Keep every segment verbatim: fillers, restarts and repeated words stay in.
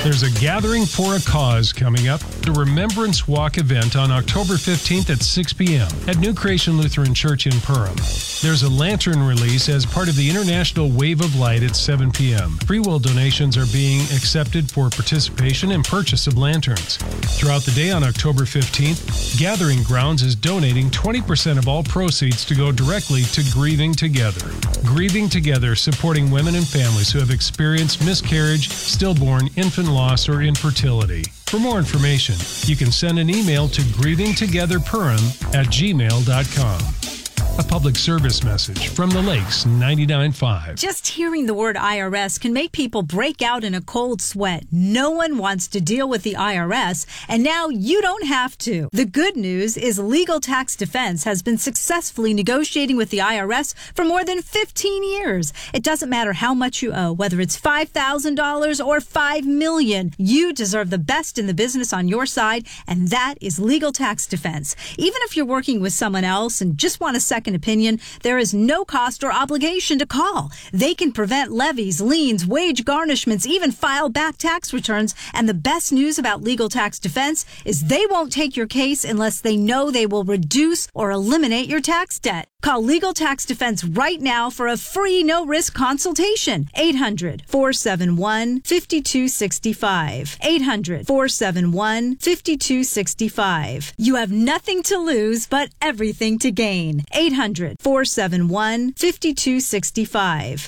There's a Gathering for a Cause coming up, the Remembrance Walk event on October fifteenth at six p.m. at New Creation Lutheran Church in Perham. There's a lantern release as part of the International Wave of Light at seven p.m. Free will donations are being accepted for participation and purchase of lanterns. Throughout the day on October fifteenth, Gathering Grounds is donating twenty percent of all proceeds to go directly to Grieving Together. Grieving Together, supporting women and families who have experienced miscarriage, stillborn, infant loss, or infertility. For more information, you can send an email to grievingtogetherperham at gmail dot com. A public service message from the Lakes ninety-nine point five. Just hearing the word I R S can make people break out in a cold sweat. No one wants to deal with the I R S, and now you don't have to. The good news is Legal Tax Defense has been successfully negotiating with the I R S for more than fifteen years. It doesn't matter how much you owe, whether it's five thousand dollars or five million dollars. You deserve the best in the business on your side, and that is Legal Tax Defense. Even if you're working with someone else and just want a second opinion, there is no cost or obligation to call. They can prevent levies, liens, wage garnishments, even file back tax returns. And the best news about Legal Tax Defense is they won't take your case unless they know they will reduce or eliminate your tax debt. Call Legal Tax Defense right now for a free no-risk consultation. eight hundred, four seven one, five two six five. eight hundred, four seven one, five two six five. You have nothing to lose but everything to gain. eight hundred, four seven one, five two six five.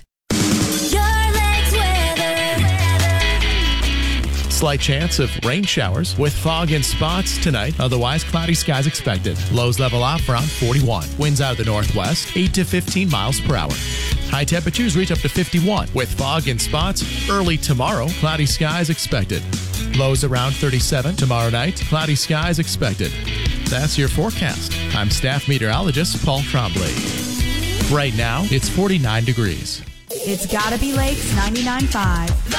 Slight chance of rain showers with fog and spots tonight. Otherwise, cloudy skies expected. Lows level off around forty-one. Winds out of the northwest, eight to fifteen miles per hour. High temperatures reach up to fifty-one with fog and spots early tomorrow. Cloudy skies expected. Lows around thirty-seven. Tomorrow night, cloudy skies expected. That's your forecast. I'm staff meteorologist Paul Trombley. Right now, it's forty-nine degrees. It's gotta be Lakes ninety-nine point five.